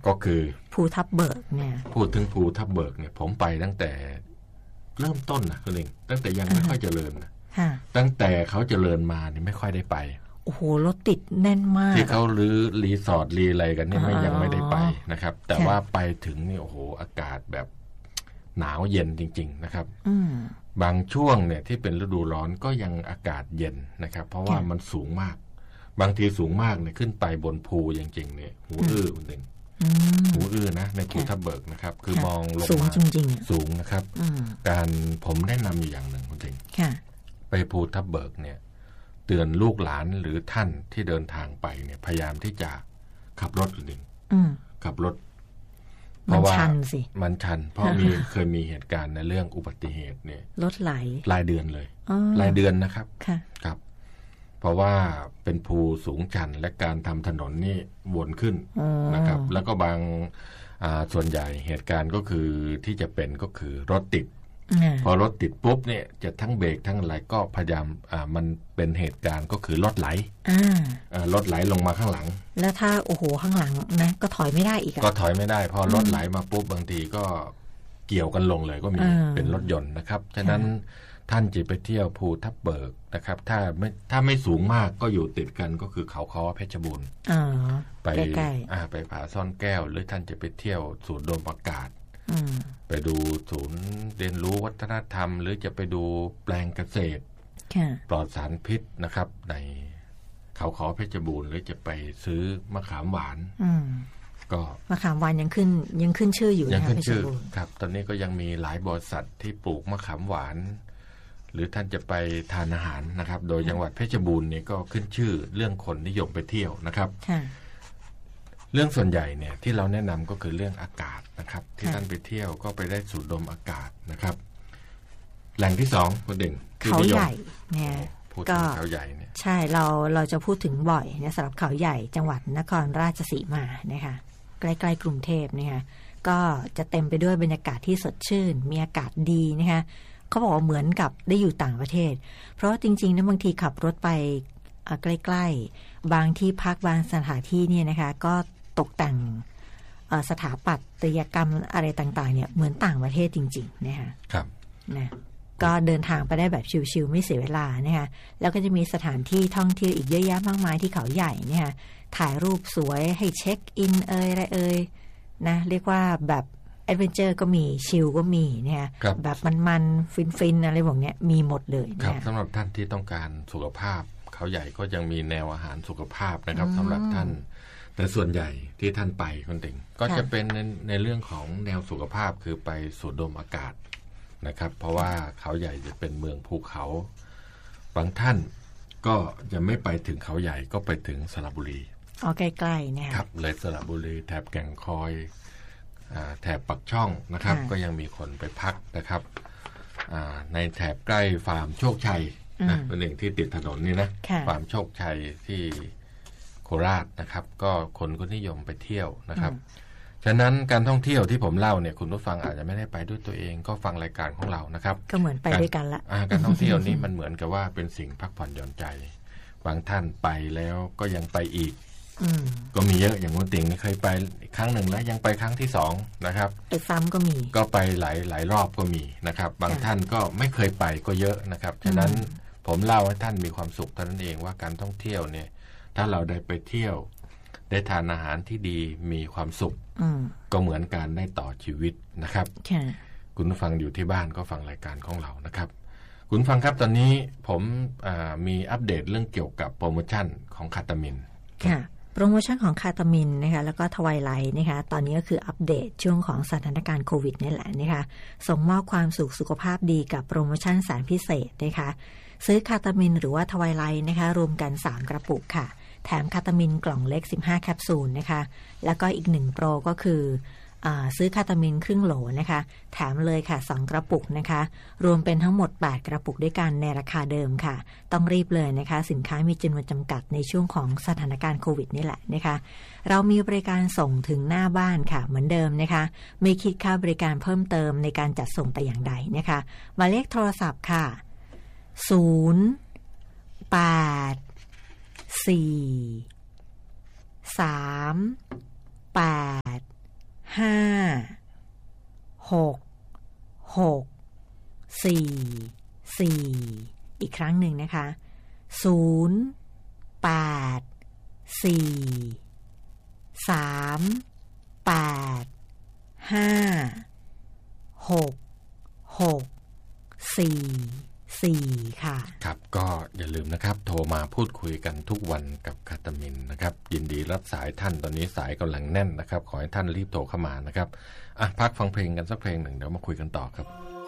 ก็คือภูทับเบิกเนี่ยพูดถึงภูทับเบิกเนี่ยผมไปตั้งแต่เริ่มต้นนะคุณเองตั้งแต่ยังไม่ค่อยเจริญนะตั้งแต่เขาเจริญมานี่ไม่ค่อยได้ไปโอ้โหรถติดแน่นมากที่เขารื้อรีสอร์ทรีอะไรกันนี่ยังไม่ได้ไปนะครับแต่ว่าไปถึงนี่โอ้โหอากาศแบบหนาวเย็นจริงๆนะครับบางช่วงเนี่ยที่เป็นฤดูร้อนก็ยังอากาศเย็นนะครับเพราะว่ามันสูงมากบางทีสูงมากเนี่ยขึ้นไปบนภูจริงๆเนี่ยหูอื้อคนหนึ่งหูอื้อนะในภูทับเบิกนะครับคือมองลงมาสูงจริงๆสูงนะครับการผมแนะนำอยู่อย่างหนึ่งคุณจริงไปภูทับเบิกเนี่ยเตือนลูกหลานหรือท่านที่เดินทางไปเนี่ยพยายามที่จะขับรถหนึ่งขับรถเพราะว่ามันชันเพราะเคยมีเหตุการณ์ในเรื่องอุบัติเหตุเนี่ยรถไหลรายเดือนเลยรายเดือนนะครับครับเพราะว่าเป็นภูสูงชันและการทำถนนนี่วนขึ้นนะครับแล้วก็บางส่วนใหญ่เหตุการณ์ก็คือที่จะเป็นก็คือรถติดพอรถติดปุ๊บเนี่ยจะทั้งเบรกทั้งอะไรก็พยายามมันเป็นเหตุการณ์ก็คือรถไหลรถไหลลงมาข้างหลังแล้วถ้าโอ้โหข้างหลังนะก็ถอยไม่ได้อีกก็ถอยไม่ได้พอรถไหลมาปุ๊บบางทีก็เกี่ยวกันลงเลยก็มีเป็นรถยนต์นะครับฉะนั้นท่านจะไปเที่ยวภูทับเบิกนะครับถ้าไม่สูงมากก็อยู่ติดกันก็คือเขาค้อเพชรบูรณ์ไปไปผาซ่อนแก้วหรือท่านจะไปเที่ยวศูนย์โดมอากาศไปดูศูนย์เรียนรู้วัฒนธรรมหรือจะไปดูแปลงเกษตรปลอดสารพิษนะครับในเขาค้อเพชรบูรณ์หรือจะไปซื้อมะขามหวานก็มะขามหวานยังขึ้นชื่ออยู่ยังขึ้นชื่อครับตอนนี้ก็ยังมีหลายบริษัทที่ปลูกมะขามหวานหรือท่านจะไปทานอาหารนะครับโดยจังหวัดเพชรบูรณ์เนี่ยก็ขึ้นชื่อเรื่องคนนิยมไปเที่ยวนะครับเรื่องส่วนใหญ่เนี่ยที่เราแนะนำก็คือเรื่องอากาศนะครับที่ท่านไปเที่ยวก็ไปได้สูดดมอากาศนะครับแหล่งที่2คนเด่นเขาใหญ่เนี่ยก็เขาใหญ่เนี่ยใช่เราจะพูดถึงบ่อยเนี่ยสำหรับเขาใหญ่จังหวัดนครราชสีมานะคะใกล้ๆกรุงเทพนะคะก็จะเต็มไปด้วยบรรยากาศที่สดชื่นมีอากาศดีนะคะเขาบอกว่าเหมือนกับได้อยู่ต่างประเทศเพราะจริงๆนะบางทีขับรถไปใกล้ๆบางที่พักบางสถานที่เนี่ยนะคะก็ตกแต่งสถาปัตยกรรมอะไรต่างๆเนี่ยเหมือนต่างประเทศจริงๆนะคะครับนะก็เดินทางไปได้แบบชิลๆไม่เสียเวลานะคะแล้วก็จะมีสถานที่ท่องเที่ยวอีกเยอะแยะมากมายที่เขาใหญ่เนี่ยถ่ายรูปสวยให้เช็คอินอะไรนะเรียกว่าแบบแอดเวนเจอร์ก็มีชิลก็มีเนี่ยแบบมันฟินอะไรพวกเนี้ยมีหมดเลยครับสำหรับท่านที่ต้องการสุขภาพเขาใหญ่ก็ยังมีแนวอาหารสุขภาพนะครับสำหรับท่านแต่ส่วนใหญ่ที่ท่านไปคนติ่งก็จะเป็นในเรื่องของแนวสุขภาพคือไปสูดดมอากาศนะครับเพราะว่าเขาใหญ่จะเป็นเมืองภูเขาบางท่านก็จะไม่ไปถึงเขาใหญ่ก็ไปถึงสระบุรีใกล้ๆเนี่ยครับเลยสระบุรีแถบแก่งคอยแถบปักช่องนะครับก็ยังมีคนไปพักนะครับในแถบใกล้ฟาร์มโชคชัยนะเป็นหนึ่งที่ติดถนนนี่นะฟาร์มโชคชัยที่โคราชนะครับก็คนก็นิยมไปเที่ยวนะครับฉะนั้นการท่องเที่ยวที่ผมเล่าเนี่ยคุณผู้ฟังอาจจะไม่ได้ไปด้วยตัวเองก็ฟังรายการของเรานะครับก็เหมือนไปด้วยกันละการท่องเที่ยวนี้มันเหมือนกับว่าเป็นสิ่งพักผ่อนหย่อนใจบางท่านไปแล้วก็ยังไปอีกก็มีเยอะอย่างคุณติ่งเคยไปครั้งหนึ่งแล้วยังไปครั้งที่2นะครับไปซ้ำก็มีก็ไปหลายรอบก็มีนะครับบางท่านก็ไม่เคยไปก็เยอะนะครับฉะนั้นผมเล่าให้ท่านมีความสุขเท่านั้นเองว่าการท่องเที่ยวเนี่ยถ้าเราได้ไปเที่ยวได้ทานอาหารที่ดีมีความสุขก็เหมือนการได้ต่อชีวิตนะครับคุณผู้ฟังอยู่ที่บ้านก็ฟังรายการของเรานะครับคุณฟังครับตอนนี้ผมมีอัปเดตเรื่องเกี่ยวกับโปรโมชั่นของคาตามินค่ะโปรโมชั่นของคาตามินนะคะแล้วก็ทวายไลท์นะคะตอนนี้ก็คืออัปเดตช่วงของสถานการณ์โควิดนี่แหละนะคะส่งมอบความสุขภาพดีกับโปรโมชั่นแสนพิเศษนะคะซื้อคาตามินหรือว่าทวายไลท์นะคะรวมกัน3กระปุกค่ะแถมคาตามินกล่องเล็ก15แคปซูลนะคะแล้วก็อีก1โปรก็คือซื้อคาตามินครึ่งโหลนะคะแถมเลยค่ะ2กระปุกนะคะรวมเป็นทั้งหมด8กระปุกด้วยกันในราคาเดิมค่ะต้องรีบเลยนะคะสินค้ามีจำนวนจำกัดในช่วงของสถานการณ์โควิดนี่แหละนะคะเรามีบริการส่งถึงหน้าบ้านค่ะเหมือนเดิมนะคะไม่คิดค่าบริการเพิ่มเติมในการจัดส่งแต่อย่างใดนะคะหมายเลขโทรศัพท์ค่ะ0 8 4 3 8 4อีกครั้งหนึ่งนะคะ0 8 4 3 8 5 6 6 4 4ค่ะครับก็อย่าลืมนะครับโทรมาพูดคุยกันทุกวันกับคาตามินนะครับยินดีรับสายท่านตอนนี้สายกำลังแน่นนะครับขอให้ท่านรีบโทรเข้ามานะครับพักฟังเพลงกันสักเพลงหนึ่งเดี๋ยวมาคุยกันต่อครับ